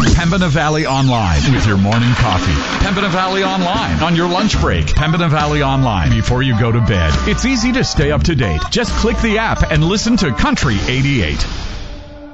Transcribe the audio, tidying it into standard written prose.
Pembina Valley Online with your morning coffee. Pembina Valley Online on your lunch break. Pembina Valley Online before you go to bed. It's easy to stay up to date. Just click the app and listen to Country 88.